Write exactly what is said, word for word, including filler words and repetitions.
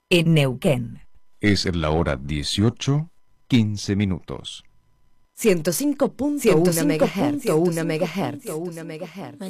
en Neuquén. Es la hora dieciocho, quince minutos. ciento cinco punto uno megahertz.